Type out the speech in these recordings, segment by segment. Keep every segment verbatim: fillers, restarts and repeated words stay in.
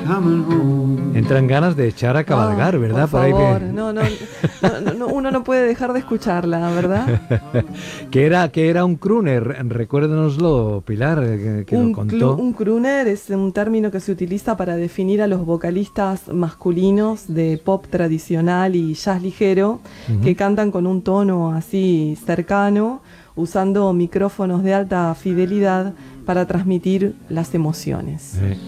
Entran ganas de echar a cabalgar, oh, ¿verdad? Por Por favor, ahí que... no, no, no, no, uno no puede dejar de escucharla, ¿verdad? que era que era un crooner, recuérdenoslo, Pilar, que, que un, lo contó. Un crooner es un término que se utiliza para definir a los vocalistas masculinos de pop tradicional y jazz ligero, uh-huh. que cantan con un tono así cercano, usando micrófonos de alta fidelidad para transmitir las emociones. Sí.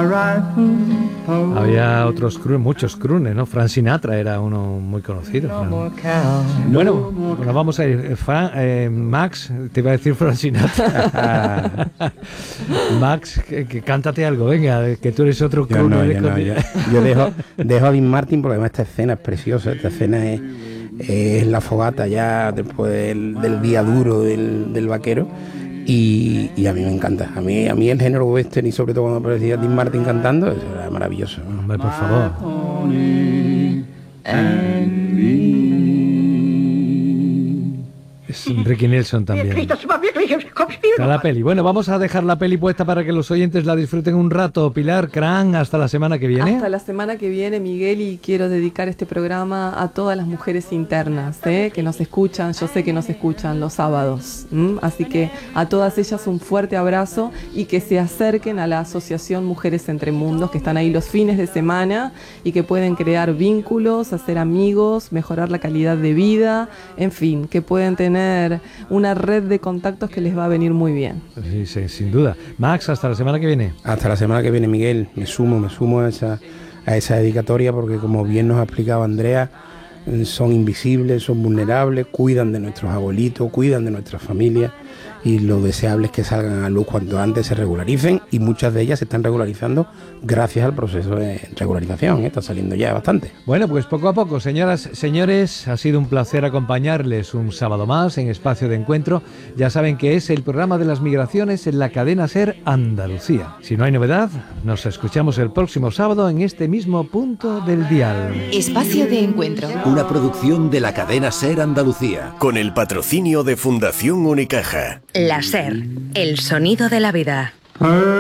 Había otros crooners, muchos crooners, ¿no? Frank Sinatra era uno muy conocido. ¿no? Bueno, bueno, vamos a ir. Fran, eh, Max, te iba a decir Frank Sinatra. Max, que, que cántate algo, venga, que tú eres otro crooner. Yo, no, yo, no, yo, yo dejo, dejo a Dean Martin porque además esta escena es preciosa, esta escena es, es la fogata ya después del, del día duro del, del vaquero. Y, y a mí me encanta, a mí, a mí el género western y sobre todo cuando aparecía Dean Martin cantando, eso era maravilloso. Hombre, por favor. Es Ricky Nelson también. Está la peli. Bueno, vamos a dejar la peli puesta para que los oyentes la disfruten un rato. Pilar, Cran, hasta la semana que viene. Hasta la semana que viene, Miguel, y quiero dedicar este programa a todas las mujeres internas, ¿eh? que nos escuchan, yo sé que nos escuchan los sábados. ¿m? Así que a todas ellas un fuerte abrazo y que se acerquen a la Asociación Mujeres Entre Mundos, que están ahí los fines de semana y que pueden crear vínculos, hacer amigos, mejorar la calidad de vida, en fin, que pueden tener una red de contactos que les va a venir muy bien. Sí, sí, sin duda. Max, hasta la semana que viene. Hasta la semana que viene, Miguel. Me sumo, me sumo a esa, a esa dedicatoria porque, como bien nos ha explicado Andrea, son invisibles, son vulnerables, cuidan de nuestros abuelitos, cuidan de nuestras familias y lo deseable es que salgan a luz cuanto antes, se regularicen, y muchas de ellas se están regularizando gracias al proceso de regularización, ¿eh? Está saliendo ya bastante. Bueno, pues poco a poco, señoras, señores, ha sido un placer acompañarles un sábado más en Espacio de Encuentro. Ya saben que es el programa de las migraciones en la cadena SER Andalucía. Si no hay novedad, nos escuchamos el próximo sábado en este mismo punto del dial. Espacio de Encuentro. Una producción de la cadena SER Andalucía, con el patrocinio de Fundación Unicaja. La SER, el sonido de la vida.